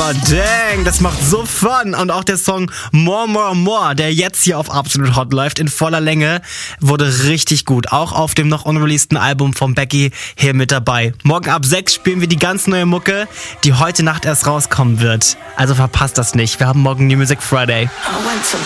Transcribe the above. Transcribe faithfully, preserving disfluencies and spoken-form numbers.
aber dang, das macht so Fun. Und auch der Song More, More, More, der jetzt hier auf Absolut Hot läuft, in voller Länge, wurde richtig gut. Auch auf dem noch unreleaseden Album von Becky hier mit dabei. Morgen ab sechs spielen wir die ganz neue Mucke, die heute Nacht erst rauskommen wird. Also verpasst das nicht. Wir haben morgen New Music Friday.